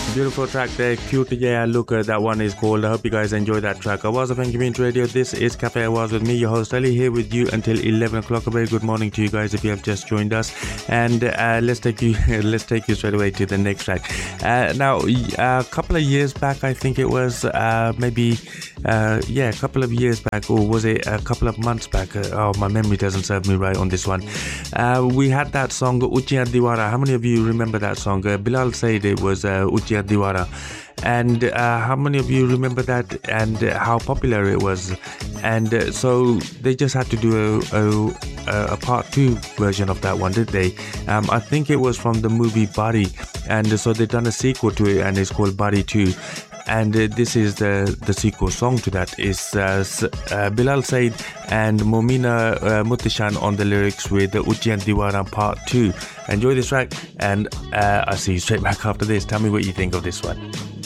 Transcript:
Beautiful track there, cute. Yeah, look, that one is called. I hope you guys enjoy that track. Awaz FM Community Radio. This is Cafe Awaz with me, your host Ali, here with you until 11 o'clock. A very good morning to you guys if you have just joined us. And let's take you straight away to the next track. Now, a couple of years back, I think it was a couple of years back, or was it a couple of months back? My memory doesn't serve me right on this one. We had that song Uchiya Diwara. How many of you remember that song? Bilal said it was Uchiya Diwara. And how many of you remember that and how popular it was? And so they just had to do a part 2 version of that one, did they? I think it was from the movie Bari, and so they've done a sequel to it and it's called Bari 2. And this is the sequel song to that. It's Bilal Said and Momina Mutishan on the lyrics with Uchiya Diwara Part 2. Enjoy this track, and I'll see you straight back after this. Tell me what you think of this one.